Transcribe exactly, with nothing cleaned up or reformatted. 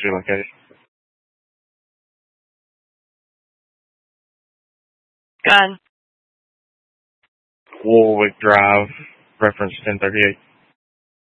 your location. Gun. Warwick Drive, reference ten thirty-eight.